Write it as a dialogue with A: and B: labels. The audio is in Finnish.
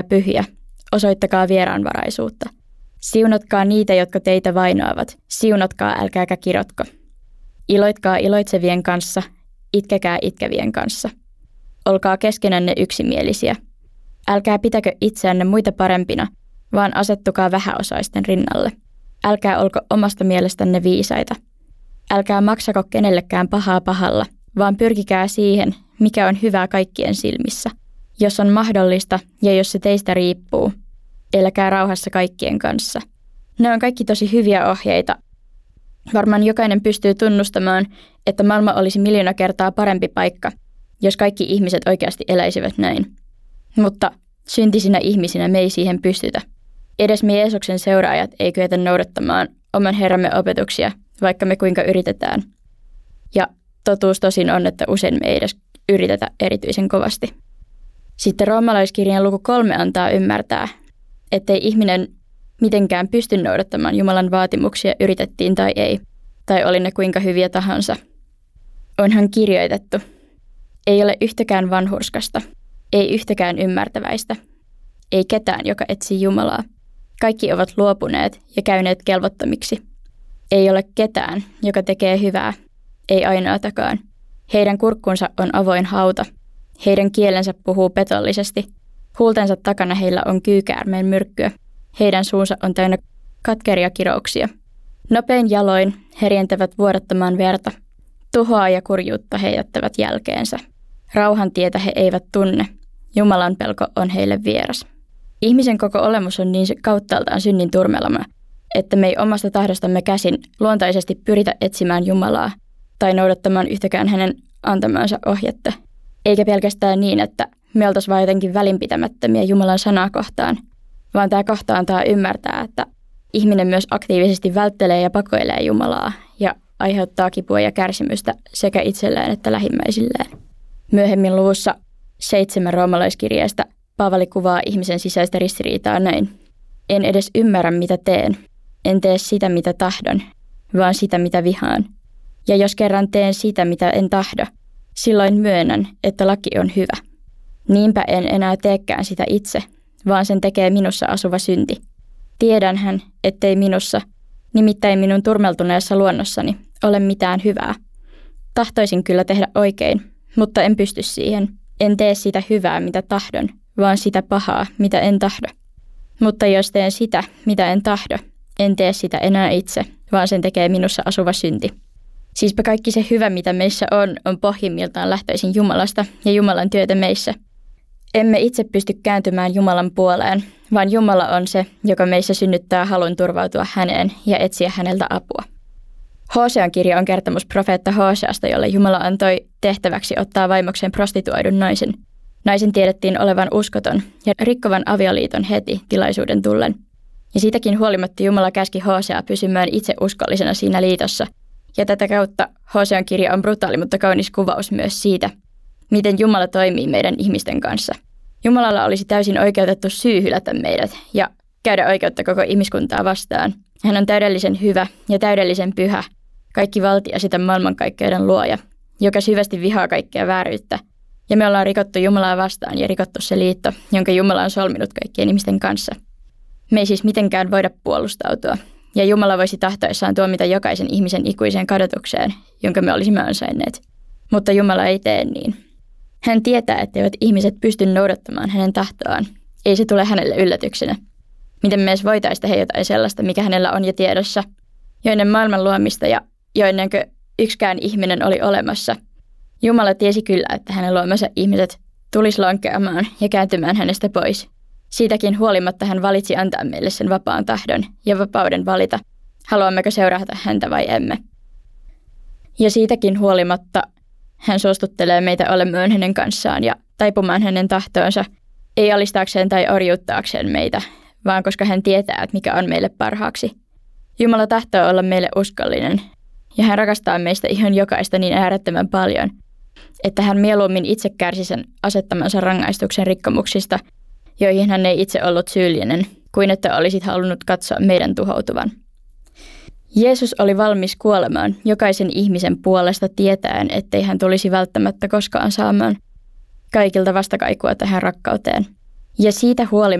A: pyhiä, osoittakaa vieraanvaraisuutta. Siunatkaa niitä, jotka teitä vainoavat, siunatkaa, älkääkä kirotko. Iloitkaa iloitsevien kanssa, itkekää itkevien kanssa. Olkaa keskenänne yksimielisiä. Älkää pitäkö itseänne muita parempina, vaan asettukaa vähäosaisten rinnalle. Älkää olko omasta mielestänne viisaita. Älkää maksako kenellekään pahaa pahalla, vaan pyrkikää siihen, mikä on hyvää kaikkien silmissä. Jos on mahdollista ja jos se teistä riippuu, eläkää rauhassa kaikkien kanssa. Ne on kaikki tosi hyviä ohjeita. Varmaan jokainen pystyy tunnustamaan, että maailma olisi 1,000,000 kertaa parempi paikka, jos kaikki ihmiset oikeasti eläisivät näin. Mutta syntisinä ihmisinä me ei siihen pystytä. Edes me Jeesuksen seuraajat ei kyetä noudattamaan oman Herramme opetuksia, vaikka me kuinka yritetään. Ja totuus tosin on, että usein me ei edes yritetä erityisen kovasti. Sitten Roomalaiskirjan luku 3 antaa ymmärtää, ettei ihminen mitenkään pysty noudattamaan Jumalan vaatimuksia, yritettiin tai ei, tai oli ne kuinka hyviä tahansa. Onhan kirjoitettu, ei ole yhtäkään vanhurskasta, ei yhtäkään ymmärtäväistä, ei ketään, joka etsii Jumalaa. Kaikki ovat luopuneet ja käyneet kelvottomiksi. Ei ole ketään, joka tekee hyvää, ei ainoatakaan. Heidän kurkkunsa on avoin hauta. Heidän kielensä puhuu petollisesti. Huultensa takana heillä on kyykäärmeen myrkkyä. Heidän suunsa on täynnä katkeria kirouksia. Nopein jaloin he rientävät vuodattamaan verta. Tuhoa ja kurjuutta he jättävät jälkeensä. Rauhan tietä he eivät tunne. Jumalan pelko on heille vieras. Ihmisen koko olemus on niin kauttaaltaan synnin turmelama, että me ei omasta tahdostamme käsin luontaisesti pyritä etsimään Jumalaa tai noudattamaan yhtäkään hänen antamaansa ohjetta. Eikä pelkästään niin, että me oltaisiin vain jotenkin välinpitämättömiä Jumalan sanaa kohtaan, vaan tämä kohta antaa ymmärtää, että ihminen myös aktiivisesti välttelee ja pakoilee Jumalaa ja aiheuttaa kipua ja kärsimystä sekä itselleen että lähimmäisilleen. Myöhemmin luvussa 7 roomalaiskirjeestä Paavali kuvaa ihmisen sisäistä ristiriitaa näin. En edes ymmärrä, mitä teen. En tee sitä, mitä tahdon, vaan sitä, mitä vihaan. Ja jos kerran teen sitä, mitä en tahdo, silloin myönnän, että laki on hyvä. Niinpä en enää teekään sitä itse, vaan sen tekee minussa asuva synti. Tiedänhän, ettei minussa, nimittäin minun turmeltuneessa luonnossani, ole mitään hyvää. Tahtoisin kyllä tehdä oikein, mutta en pysty siihen. En tee sitä hyvää, mitä tahdon, vaan sitä pahaa, mitä en tahdo. Mutta jos teen sitä, mitä en tahdo, en tee sitä enää itse, vaan sen tekee minussa asuva synti. Siispä kaikki se hyvä, mitä meissä on pohjimmiltaan lähtöisin Jumalasta ja Jumalan työtä meissä. Emme itse pysty kääntymään Jumalan puoleen, vaan Jumala on se, joka meissä synnyttää halun turvautua häneen ja etsiä häneltä apua. Hosean kirja on kertomus profeetta Hoseasta, jolle Jumala antoi tehtäväksi ottaa vaimokseen prostituoidun naisen. Naisen tiedettiin olevan uskoton ja rikkovan avioliiton heti tilaisuuden tullen. Ja siitäkin huolimatta Jumala käski Hoseaa pysymään itse uskollisena siinä liitossa. Ja tätä kautta Hosean kirja on brutaali, mutta kaunis kuvaus myös siitä, miten Jumala toimii meidän ihmisten kanssa. Jumalalla olisi täysin oikeutettu syy hylätä meidät ja käydä oikeutta koko ihmiskuntaa vastaan. Hän on täydellisen hyvä ja täydellisen pyhä, kaikki valtia sitä maailmankaikkeuden luoja, joka syvästi vihaa kaikkea vääryyttä. Ja me ollaan rikottu Jumalaa vastaan ja rikottu se liitto, jonka Jumala on solminut kaikkien ihmisten kanssa. Me ei siis mitenkään voida puolustautua, ja Jumala voisi tahtoessaan tuomita jokaisen ihmisen ikuiseen kadotukseen, jonka me olisimme ansainneet. Mutta Jumala ei tee niin. Hän tietää, etteivät ihmiset pysty noudattamaan hänen tahtoaan. Ei se tule hänelle yllätyksenä. Miten me edes voitaisiin tehdä jotain sellaista, mikä hänellä on jo tiedossa, jo ennen maailman luomista ja jo ennen kuin yksikään ihminen oli olemassa. Jumala tiesi kyllä, että hänen luomansa ihmiset tulisi lankeamaan ja kääntymään hänestä pois. Siitäkin huolimatta hän valitsi antaa meille sen vapaan tahdon ja vapauden valita, haluammeko seurata häntä vai emme. Ja siitäkin huolimatta hän suostuttelee meitä olemaan hänen kanssaan ja taipumaan hänen tahtoonsa, ei alistaakseen tai orjuuttaakseen meitä, vaan koska hän tietää, että mikä on meille parhaaksi. Jumala tahtoo olla meille uskollinen, ja hän rakastaa meistä ihan jokaista niin äärettömän paljon, että hän mieluummin itse kärsi sen asettamansa rangaistuksen rikkomuksista, joihin hän ei itse ollut syyllinen, kuin että olisit halunnut katsoa meidän tuhoutuvan. Jeesus oli valmis kuolemaan jokaisen ihmisen puolesta tietäen, ettei hän tulisi välttämättä koskaan saamaan kaikilta vastakaikua tähän rakkauteen. Ja siitä huolimatta